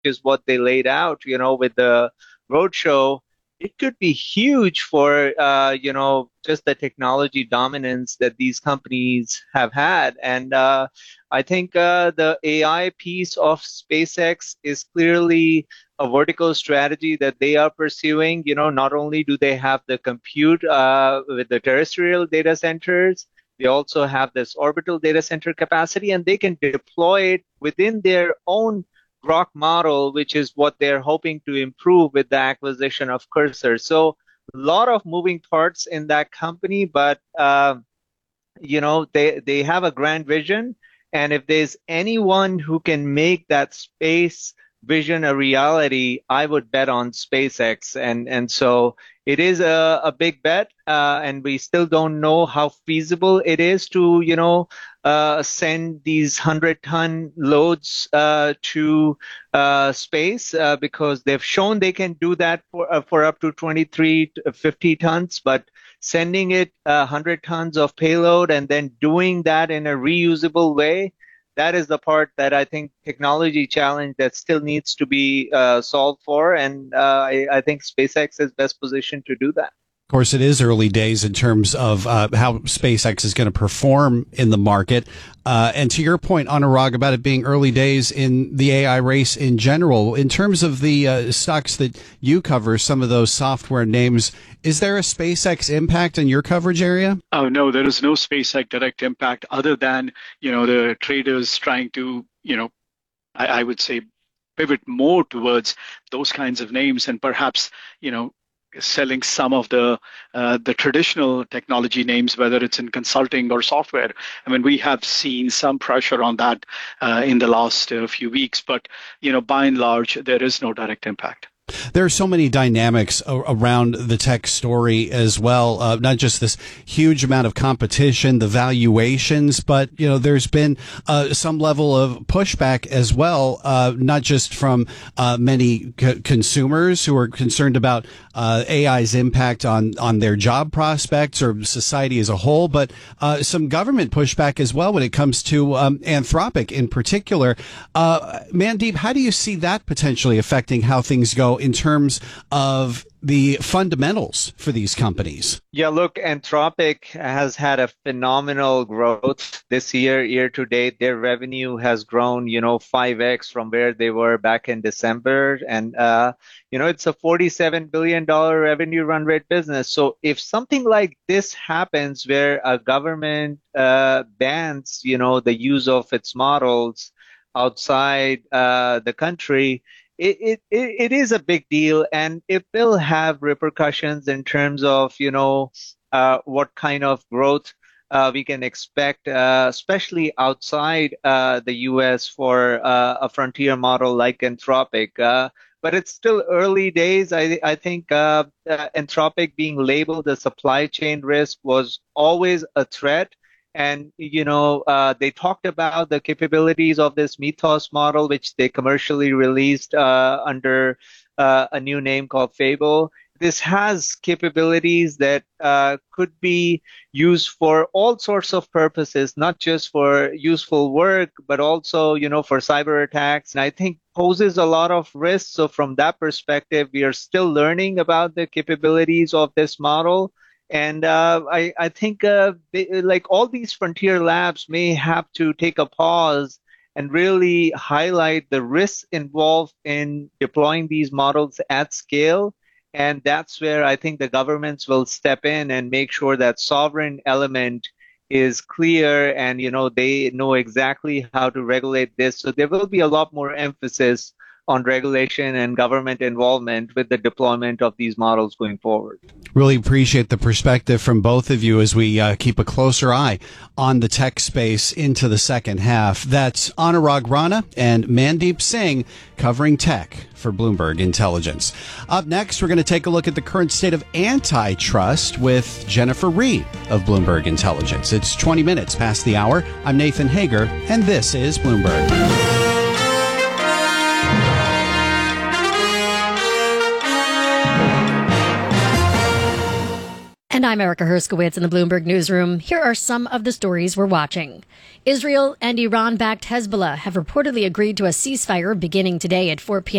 is what they laid out, with the roadshow, it could be huge for, just the technology dominance that these companies have had. And I think the AI piece of SpaceX is clearly a vertical strategy that they are pursuing. Not only do they have the compute with the terrestrial data centers, they also have this orbital data center capacity, and they can deploy it within their own Grok model, which is what they're hoping to improve with the acquisition of Cursor. So a lot of moving parts in that company, but they have a grand vision, and if there's anyone who can make that space vision a reality, I would bet on SpaceX. And so it is a big bet, and we still don't know how feasible it is to send these 100-ton loads to space, because they've shown they can do that for up to 23 to 50 tons, but sending it 100 tons of payload and then doing that in a reusable way, that is the part that I think technology challenge that still needs to be solved for. And I think SpaceX is best positioned to do that. Of course, it is early days in terms of how SpaceX is going to perform in the market. And to your point, Anurag, about it being early days in the AI race in general, in terms of the stocks that you cover, some of those software names, is there a SpaceX impact in your coverage area? Oh, no, there is no SpaceX direct impact other than, the traders trying to, I would say, pivot more towards those kinds of names and perhaps, selling some of the traditional technology names, whether it's in consulting or software. I mean, we have seen some pressure on that in the last few weeks, but by and large, there is no direct impact. There are so many dynamics around the tech story as well, not just this huge amount of competition, the valuations, but, there's been some level of pushback as well, not just from many consumers who are concerned about AI's impact on their job prospects or society as a whole, but some government pushback as well when it comes to Anthropic in particular. Mandeep, how do you see that potentially affecting how things go in terms of the fundamentals for these companies? Yeah, look, Anthropic has had a phenomenal growth this year to date. Their revenue has grown, 5x from where they were back in December. And, it's a $47 billion revenue run rate business. So if something like this happens where a government bans, the use of its models outside the country, it is a big deal, and it will have repercussions in terms of, what kind of growth we can expect, especially outside the US for a frontier model like Anthropic. But it's still early days. I think Anthropic being labeled a supply chain risk was always a threat. And, they talked about the capabilities of this Mythos model, which they commercially released under a new name called Fable. This has capabilities that could be used for all sorts of purposes, not just for useful work, but also, for cyber attacks. And I think poses a lot of risks. So from that perspective, we are still learning about the capabilities of this model. And I think like all these frontier labs may have to take a pause and really highlight the risks involved in deploying these models at scale. And that's where I think the governments will step in and make sure that sovereign element is clear and, they know exactly how to regulate this. So there will be a lot more emphasis on regulation and government involvement with the deployment of these models going forward. Really appreciate the perspective from both of you as we keep a closer eye on the tech space into the second half. That's Anurag Rana and Mandeep Singh covering tech for Bloomberg Intelligence. Up next, we're going to take a look at the current state of antitrust with Jennifer Reed of Bloomberg Intelligence. It's 20 minutes past the hour. I'm Nathan Hager, and this is Bloomberg. And I'm Erica Herskowitz in the Bloomberg Newsroom. Here are some of the stories we're watching. Israel and Iran-backed Hezbollah have reportedly agreed to a ceasefire beginning today at 4 p.m.